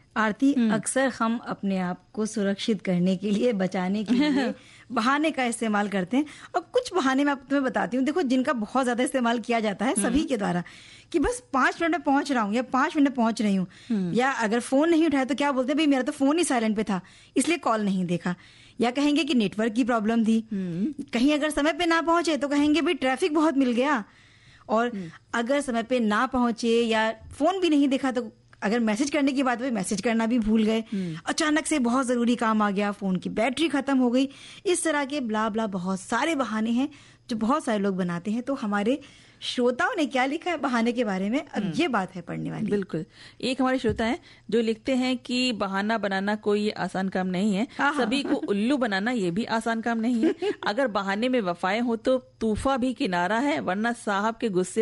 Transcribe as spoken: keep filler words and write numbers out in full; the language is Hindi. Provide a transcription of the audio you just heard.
आरती, अक्सर हम अपने आप को सुरक्षित करने के लिए, बचाने के लिए बहाने का इस्तेमाल करते हैं। और कुछ बहाने मैं तुम्हें बताती हूँ, देखो, जिनका बहुत ज्यादा इस्तेमाल किया जाता है सभी के द्वारा, कि बस पांच मिनट में पहुंच रहा हूँ या पांच मिनट में पहुंच रही हूँ, या अगर फोन नहीं उठाया तो क्या बोलते हैं, भाई मेरा तो फोन ही साइलेंट पे था इसलिए कॉल नहीं देखा, या कहेंगे कि नेटवर्क की प्रॉब्लम थी। कहीं अगर समय पे ना पहुंचे तो कहेंगे भाई ट्रैफिक बहुत मिल गया। और अगर समय पे ना पहुंचे या फोन भी नहीं देखा तो अगर मैसेज करने की बात हुई, मैसेज करना भी भूल गए, अचानक से बहुत जरूरी काम आ गया, फोन की बैटरी खत्म हो गई, इस तरह के ब्ला ब्ला बहुत सारे बहाने हैं जो बहुत सारे लोग बनाते हैं। तो हमारे श्रोताओं ने क्या लिखा है बहाने के बारे में, अब ये बात है पढ़ने वाली। बिल्कुल, एक हमारे श्रोता हैं जो लिखते हैं कि बहाना बनाना कोई आसान काम नहीं है, सभी को उल्लू बनाना ये भी आसान काम नहीं है। अगर बहाने में वफाएं हो तो तूफा भी किनारा है, वरना साहब के गुस्से